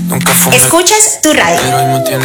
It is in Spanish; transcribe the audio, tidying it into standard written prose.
Nunca fumé, Escuchas tu radio. pero hoy me tiene